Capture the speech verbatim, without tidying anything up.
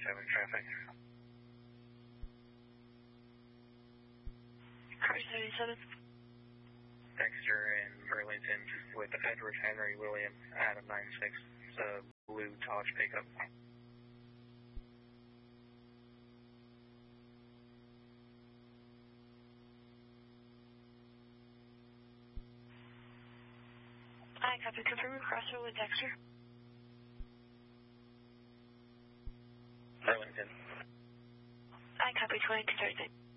seven traffic. Car seventy-seven. Dexter in Burlington with Edward Henry William, Adam ninety-six. It's a blue Dodge pickup. I copy. Confirm your crossover with Dexter. Burlington. I copy. twenty-two Thursday.